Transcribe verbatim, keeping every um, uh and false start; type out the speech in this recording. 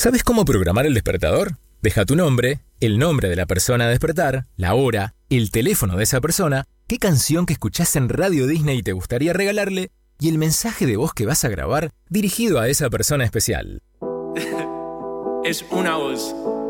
¿Sabes cómo programar el despertador? Deja tu nombre, el nombre de la persona a despertar, la hora, el teléfono de esa persona, qué canción que escuchás en Radio Disney te gustaría regalarle y el mensaje de voz que vas a grabar dirigido a esa persona especial. Es una voz.